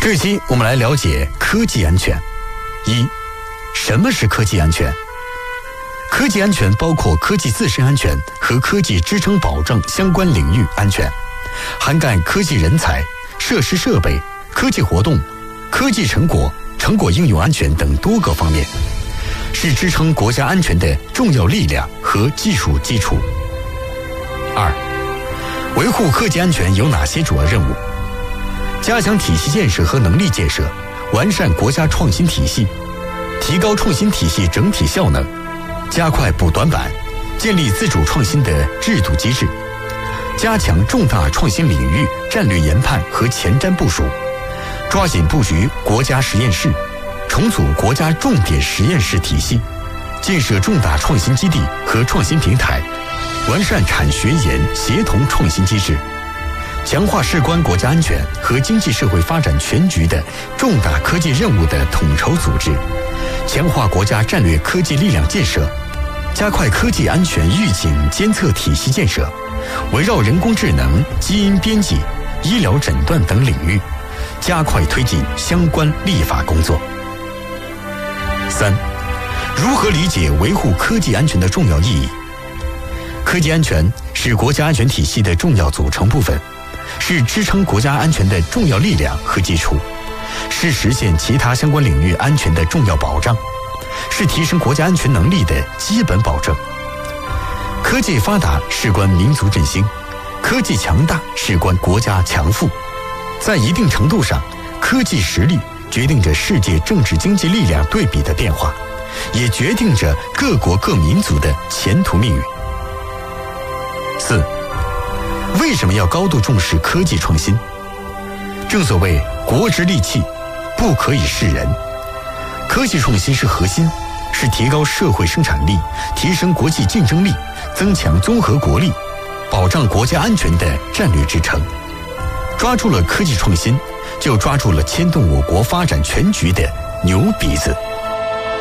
这期我们来了解科技安全。一、什么是科技安全？科技安全包括科技自身安全和科技支撑保障相关领域安全，涵盖科技人才、设施设备、科技活动、科技成果、成果应用安全等多个方面，是支撑国家安全的重要力量和技术基础。二、维护科技安全有哪些主要任务？加强体系建设和能力建设，完善国家创新体系，提高创新体系整体效能，加快补短板，建立自主创新的制度机制，加强重大创新领域战略研判和前瞻部署，抓紧布局国家实验室，重组国家重点实验室体系，建设重大创新基地和创新平台，完善产学研协同创新机制，强化事关国家安全和经济社会发展全局的重大科技任务的统筹组织，强化国家战略科技力量建设，加快科技安全预警监测体系建设，围绕人工智能、基因编辑、医疗诊断等领域，加快推进相关立法工作。三、如何理解维护科技安全的重要意义？科技安全是国家安全体系的重要组成部分，是支撑国家安全的重要力量和基础，是实现其他相关领域安全的重要保障，是提升国家安全能力的基本保证。科技发达事关民族振兴，科技强大事关国家强富。在一定程度上，科技实力决定着世界政治经济力量对比的变化，也决定着各国各民族的前途命运。四、为什么要高度重视科技创新？正所谓国之利器，不可以示人。科技创新是核心，是提高社会生产力、提升国际竞争力、增强综合国力、保障国家安全的战略支撑。抓住了科技创新，就抓住了牵动我国发展全局的牛鼻子。